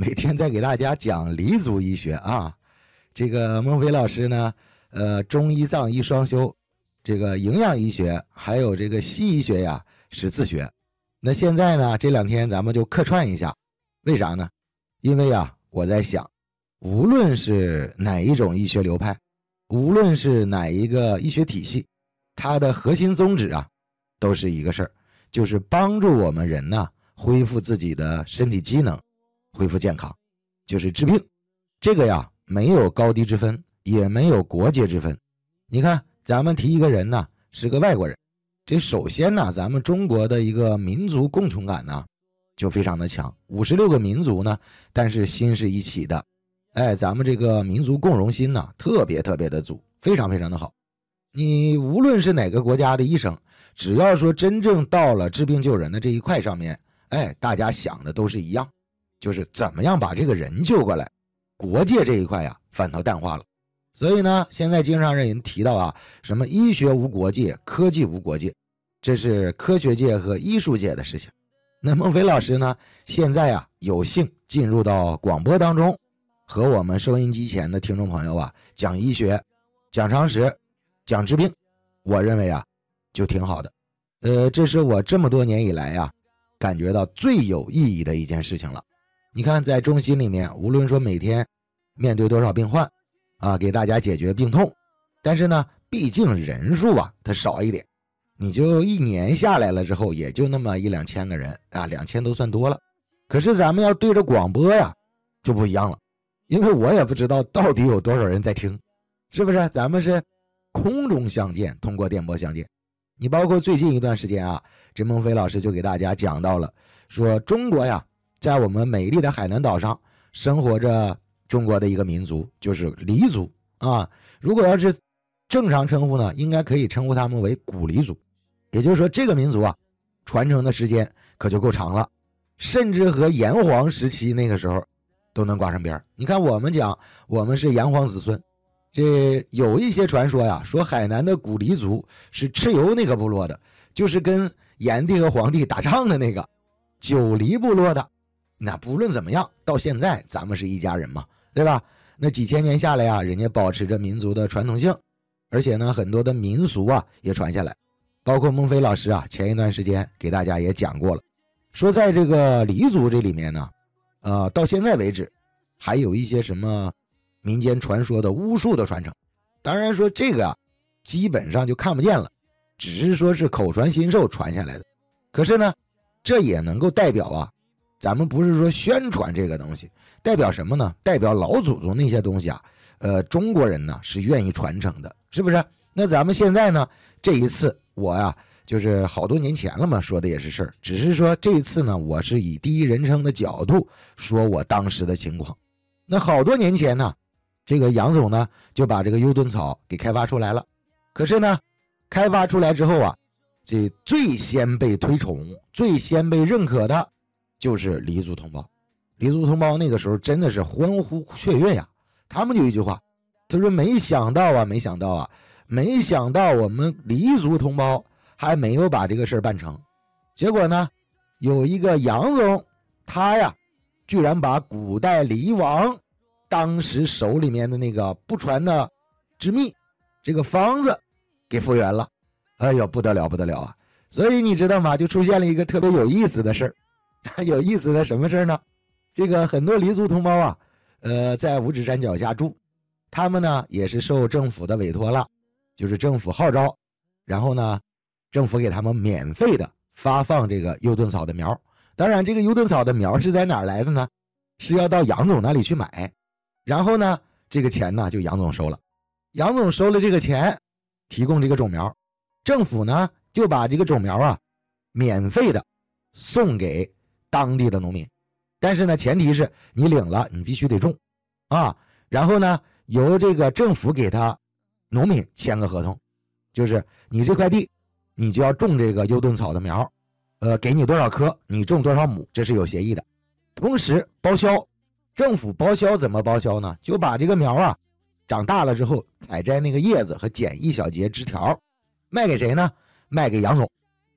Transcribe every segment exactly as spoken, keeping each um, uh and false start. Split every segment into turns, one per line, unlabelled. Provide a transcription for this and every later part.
每天在给大家讲黎族医学啊。这个孟非老师呢，呃，中医藏医双修，这个营养医学还有这个西医学呀是自学。那现在呢，这两天咱们就客串一下，为啥呢？因为啊，我在想，无论是哪一种医学流派，无论是哪一个医学体系，它的核心宗旨啊，都是一个事儿，就是帮助我们人呢恢复自己的身体机能，恢复健康，就是治病。这个呀，没有高低之分，也没有国界之分。你看，咱们提一个人呢，是个外国人，这首先呢，咱们中国的一个民族共同感呢，就非常的强。五十六个民族呢，但是心是一起的。哎，咱们这个民族共荣心呢，特别特别的足，非常非常的好。你无论是哪个国家的医生，只要说真正到了治病救人的这一块上面，哎，大家想的都是一样，就是怎么样把这个人救过来。国界这一块呀，反倒淡化了。所以呢，现在经常有人提到啊，什么医学无国界，科技无国界，这是科学界和艺术界的事情。那孟非老师呢，现在啊，有幸进入到广播当中，和我们收音机前的听众朋友啊，讲医学，讲常识，讲治病，我认为啊，就挺好的。呃，这是我这么多年以来呀、啊，感觉到最有意义的一件事情了。你看，在中心里面，无论说每天面对多少病患啊，给大家解决病痛，但是呢，毕竟人数啊，它少一点，你就一年下来了之后，也就那么一两千个人啊，两千都算多了。可是咱们要对着广播呀，就不一样了，因为我也不知道到底有多少人在听，是不是？咱们是空中相见，通过电波相见。你包括最近一段时间啊，这孟非老师就给大家讲到了，说中国呀，在我们美丽的海南岛上生活着中国的一个民族，就是黎族啊。如果要是正常称呼呢，应该可以称呼他们为古黎族。也就是说，这个民族啊，传承的时间可就够长了，甚至和炎黄时期那个时候都能挂上边。你看，我们讲我们是炎黄子孙，这有一些传说呀，说海南的古黎族是蚩尤那个部落的，就是跟炎帝和黄帝打仗的那个九黎部落的。那不论怎么样，到现在咱们是一家人嘛，对吧？那几千年下来啊，人家保持着民族的传统性，而且呢，很多的民俗啊也传下来。包括孟非老师啊，前一段时间给大家也讲过了，说在这个黎族这里面呢，呃，到现在为止，还有一些什么民间传说的巫术的传承。当然说这个啊，基本上就看不见了，只是说是口传心授传下来的。可是呢，这也能够代表啊，咱们不是说宣传这个东西，代表什么呢？代表老祖宗那些东西啊，呃，中国人呢是愿意传承的，是不是？那咱们现在呢，这一次我呀、啊，就是好多年前了嘛，说的也是事儿，只是说这一次呢，我是以第一人称的角度说我当时的情况。那好多年前呢，这个杨总呢就把这个优盾草给开发出来了。可是呢，开发出来之后啊，这最先被推崇、最先被认可的就是黎族同胞。黎族同胞那个时候真的是欢呼雀跃呀，他们就一句话，他说没想到啊，没想到啊。没想到我们黎族同胞还没有把这个事儿办成，结果呢，有一个杨总，他呀，居然把古代黎王当时手里面的那个不传的之秘，这个方子给复原了。哎呦，不得了不得了啊！所以你知道吗？就出现了一个特别有意思的事儿，有意思的什么事儿呢？这个很多黎族同胞啊，呃，在五指山脚下住，他们呢也是受政府的委托了。就是政府号召，然后呢，政府给他们免费的发放这个优盾草的苗。当然，这个优盾草的苗是在哪儿来的呢？是要到杨总那里去买，然后呢，这个钱呢就杨总收了。杨总收了这个钱，提供这个种苗，政府呢就把这个种苗啊免费的送给当地的农民。但是呢，前提是你领了，你必须得种啊。然后呢，由这个政府给他。农民签个合同，就是你这块地，你就要种这个优盾草的苗，呃，给你多少棵，你种多少亩，这是有协议的。同时包销，政府包销怎么包销呢？就把这个苗啊，长大了之后，采摘那个叶子和剪一小节枝条，卖给谁呢？卖给杨总。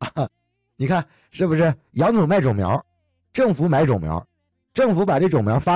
你看是不是？杨总卖种苗，政府买种苗，政府把这种苗发